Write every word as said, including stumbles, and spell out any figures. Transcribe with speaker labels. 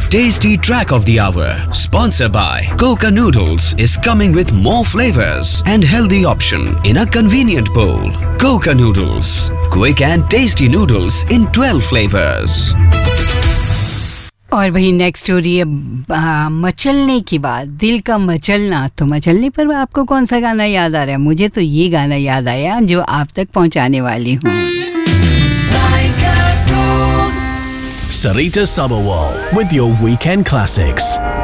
Speaker 1: Tasty track of the hour, sponsored by Coca Noodles, is coming with more flavors and healthy option in a convenient bowl. Coca Noodles, quick and tasty noodles in twelve flavors.
Speaker 2: और वही next हो रही है मचलने की बात, दिल का मचलना। तो मचलने पर आपको कौन सा गाना याद आ रहा है? मुझे तो ये गाना याद आया जो आप तक पहुंचाने वाली हूँ।
Speaker 3: Sarita Sabawal with your weekend classics.